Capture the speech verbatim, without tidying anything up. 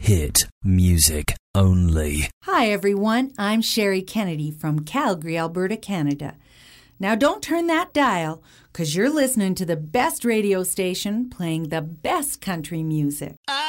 hit music only. Hi, everyone. I'm Sherry Kennedy from Calgary, Alberta, Canada. Now, don't turn that dial, because you're listening to the best radio station playing the best country music. I